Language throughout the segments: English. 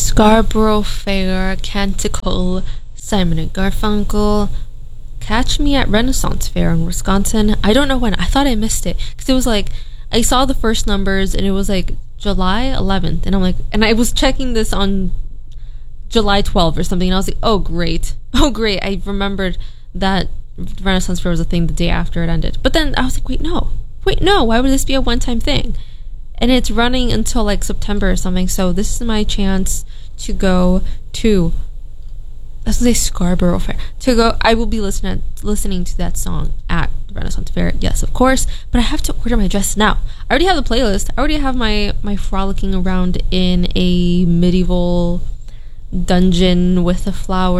Scarborough Fair, Canticle, Simon and Garfunkel. Catch me at Renaissance Fair in Wisconsin. I don't know when. I thought I missed it because it was like I saw the first numbers and it was like July 11th, and I'm like, and I was checking this on July 12th or something, and I was like, oh great, oh great. I remembered that Renaissance Fair was a thing the day after it ended. But then I was like, wait, no. Why would this be a one-time thing? And it's running until like September or something. So this is my chance to go to, let's say Scarborough Fair. To go, I will be listening to that song at the Renaissance Fair. Yes, of course. But I have to order my dress now. I already have the playlist. I already have my frolicking around in a medieval dungeon with a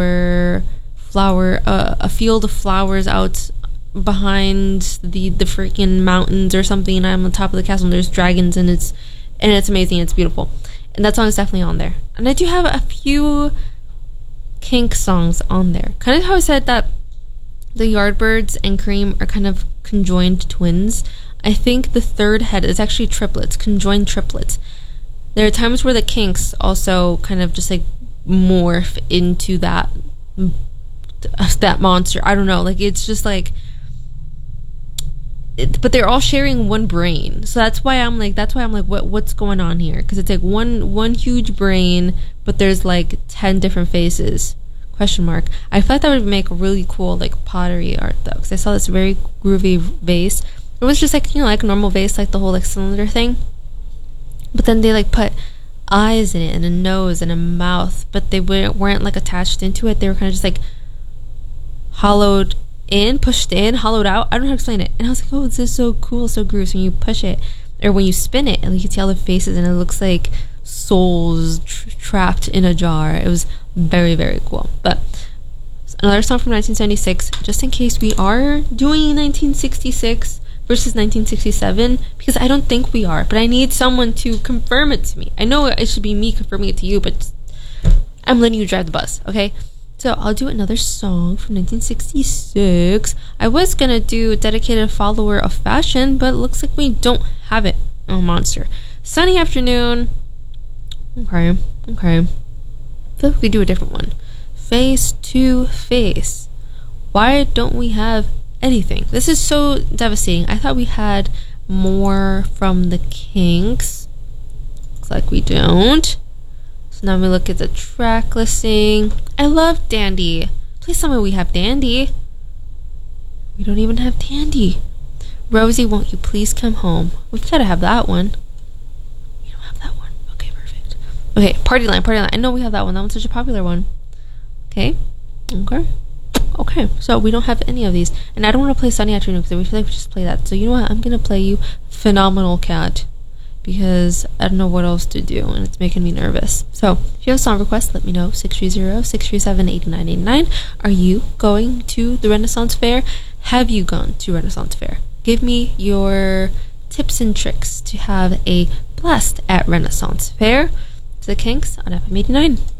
a field of flowers out behind the freaking mountains or something, and I'm on top of the castle and there's dragons, and it's amazing. It's beautiful, and that song is definitely on there. And I do have a few Kink songs on there, kind of how I said that the Yardbirds and Cream are kind of conjoined twins. I think the third head is actually triplets, conjoined triplets. There are times where the Kinks also kind of just like morph into that monster. I don't know, like it's just like but they're all sharing one brain, so that's why I'm like what's going on here, because it's like one huge brain, but there's like 10 different faces, question mark. I feel like that would make a really cool like pottery art though, because I saw this very groovy vase. It was just like, you know, like a normal vase, like the whole like cylinder thing, but then they like put eyes in it and a nose and a mouth, but they weren't like attached into it. They were kind of just like hollowed in, pushed in, hollowed out. I don't know how to explain it. And I was like, oh, this is so cool, so groovy. So when you push it, or when you spin it, and you can see all the faces, and it looks like souls trapped in a jar. It was very, very cool. But another song from 1976, just in case we are doing 1966 versus 1967, because I don't think we are, but I need someone to confirm it to me. I know it should be me confirming it to you, but I'm letting you drive the bus, okay? So I'll do another song from 1966. I was gonna do Dedicated Follower of Fashion, but it looks like we don't have it. Oh, monster. Sunny Afternoon. Okay. I feel like we could do a different one. Face to Face. Why don't we have anything? This is so devastating. I thought we had more from the Kinks. Looks like we don't. So now we look at the track listing. I love Dandy. Please tell me we have Dandy. We don't even have Dandy. Rosie, won't you please come home? We've got to have that one. We don't have that one. Okay, perfect. Okay, Party Line. I know we have that one. That one's such a popular one. Okay. So we don't have any of these. And I don't want to play Sunny Afternoon because I feel like we just play that. So you know what? I'm going to play you Phenomenal Cat, because I don't know what else to do, and it's making me nervous. So if you have a song request, let me know. 630-637-8989. Are you going to the Renaissance Fair? Have you gone to Renaissance Fair? Give me your tips and tricks to have a blast at Renaissance Fair. To the Kinks on FM 89.